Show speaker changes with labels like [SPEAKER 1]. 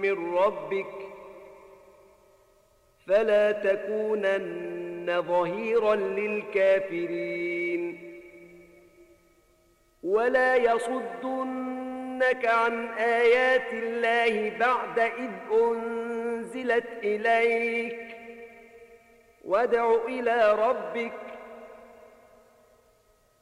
[SPEAKER 1] من ربك فلا تكونن ظهيرا للكافرين ولا يصدنك عن آيات الله بعد إذ أنزلت إليك وادع إلى ربك